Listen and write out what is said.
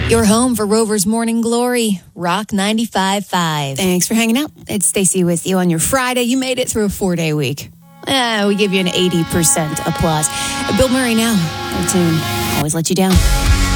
Your home for Rover's Morning Glory, Rock 95.5. Thanks for hanging out. It's Stacey with you on your Friday. You made it through a 4-day week. We give you an 80% applause. Bill Murray now. Our tune always let you down.